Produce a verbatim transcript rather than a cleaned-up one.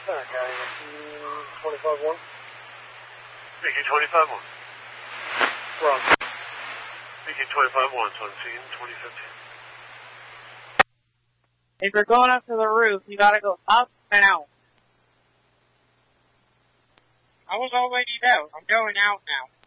Okay, twenty-five one. Speaking twenty-five one. Wrong. Speaking twenty-five one, so I'm seeing twenty fifteen. If you're going up to the roof, you gotta go up and out. I was already out. I'm going out now.